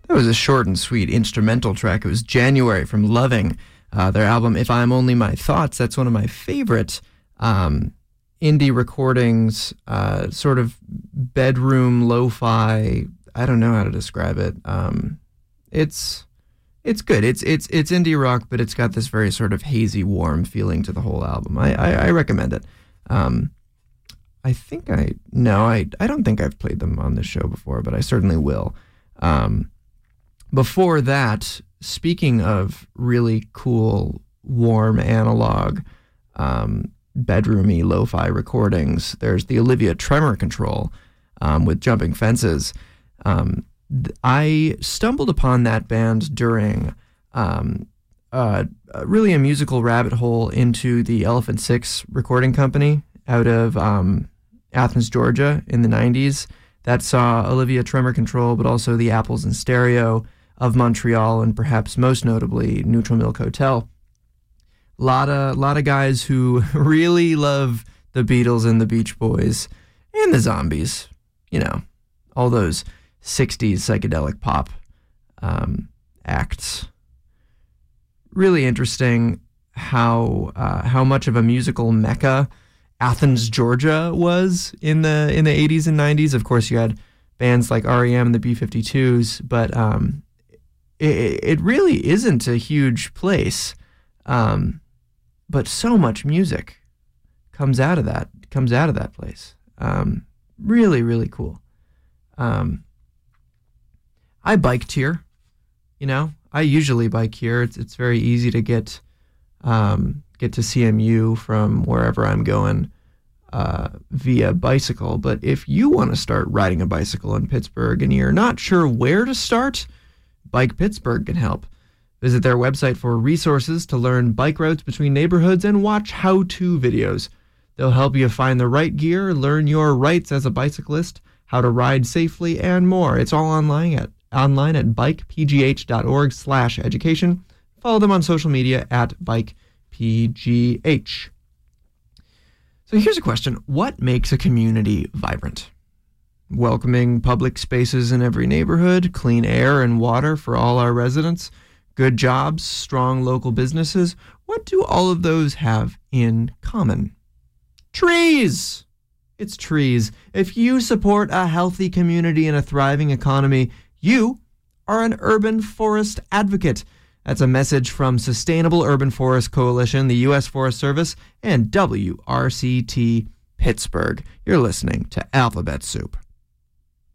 That was a short and sweet instrumental track. It was January from Loving, their album If I'm Only My Thoughts. That's one of my favorite indie recordings, sort of bedroom lo-fi. I don't know how to describe it. It's good. It's indie rock, but it's got this very sort of hazy, warm feeling to the whole album. I recommend it. I don't think I've played them on this show before, but I certainly will. Before that, speaking of really cool, warm analog, bedroomy lo-fi recordings, there's the Olivia Tremor Control with Jumping Fences. I stumbled upon that band during really a musical rabbit hole into the Elephant Six recording company out of Athens, Georgia in the 90s. That saw Olivia Tremor Control, but also the Apples in Stereo of Montreal, and perhaps most notably Neutral Milk Hotel. Lot of guys who really love the Beatles and the Beach Boys and the Zombies. You know, all those 60s psychedelic pop acts. Really interesting how much of a musical mecca Athens, Georgia was in the 80s and 90s. Of course, you had bands like REM and the B-52s, but it really isn't a huge place. But so much music comes out of that place. Really, really cool. I biked here. You know, I usually bike here. It's very easy to get to CMU from wherever I'm going via bicycle. But if you want to start riding a bicycle in Pittsburgh and you're not sure where to start, Bike Pittsburgh can help. Visit their website for resources to learn bike routes between neighborhoods and watch how-to videos. They'll help you find the right gear, learn your rights as a bicyclist, how to ride safely, and more. It's all online at bikepgh.org/education. Follow them on social media at bikepgh. So here's a question. What makes a community vibrant? Welcoming public spaces in every neighborhood, clean air and water for all our residents, good jobs, strong local businesses. What do all of those have in common? Trees! It's trees. If you support a healthy community and a thriving economy, you are an urban forest advocate. That's a message from Sustainable Urban Forest Coalition, the U.S. Forest Service, and WRCT Pittsburgh. You're listening to Alphabet Soup.